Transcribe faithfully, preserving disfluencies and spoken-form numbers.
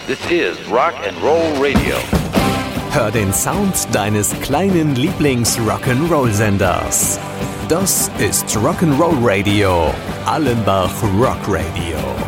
This is Rock and Roll Radio. Hör den Sound deines kleinen Lieblings-Rock'n'Roll-Senders. Das ist Rock'n'Roll Radio, Allenbach Rock Radio.